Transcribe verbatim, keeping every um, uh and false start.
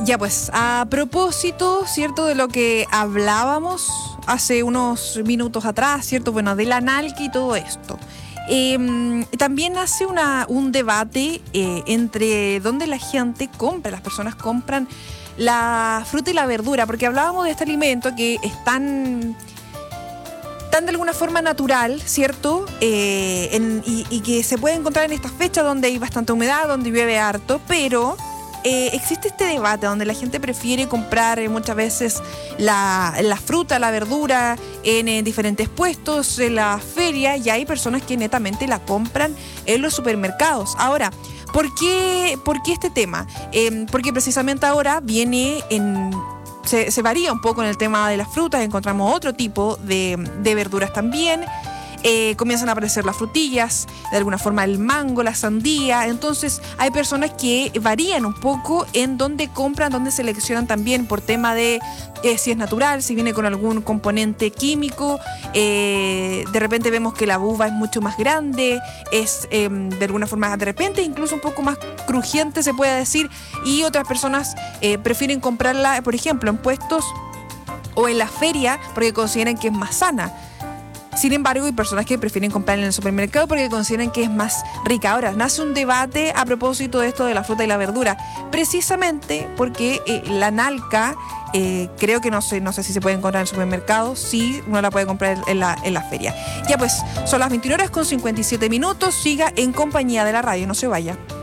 Ya pues, a propósito, ¿cierto? De lo que hablábamos hace unos minutos atrás, ¿cierto? Bueno, de la nalca y todo esto. Eh, también hace una, un debate eh, entre dónde la gente compra, las personas compran la fruta y la verdura, porque hablábamos de este alimento que es tan, tan de alguna forma natural, ¿cierto? Eh, en, y, y que se puede encontrar en estas fechas donde hay bastante humedad, donde llueve harto, pero eh, existe este debate donde la gente prefiere comprar eh, muchas veces la, la fruta, la verdura en, en diferentes puestos, en la feria, y hay personas que netamente la compran en los supermercados. Ahora, ¿por qué, por qué este tema? Eh, porque precisamente ahora viene en... Se, se varía un poco en el tema de las frutas, encontramos otro tipo de, de verduras también. Eh, comienzan a aparecer las frutillas, de alguna forma el mango, la sandía. Entonces hay personas que varían un poco en dónde compran, dónde seleccionan también por tema de eh, si es natural, si viene con algún componente químico. Eh, de repente vemos que la uva es mucho más grande, es eh, de alguna forma de repente incluso un poco más crujiente, se puede decir, y otras personas eh, prefieren comprarla, por ejemplo, en puestos o en la feria porque consideran que es más sana. Sin embargo, hay personas que prefieren comprar en el supermercado porque consideran que es más rica. Ahora, nace un debate a propósito de esto de la fruta y la verdura, precisamente porque eh, la nalca, eh, creo que no sé, no sé si se puede encontrar en el supermercado, sí, uno la puede comprar en la, en la feria. Ya pues, son las veintiuna horas con cincuenta y siete minutos, siga en compañía de la radio, no se vaya.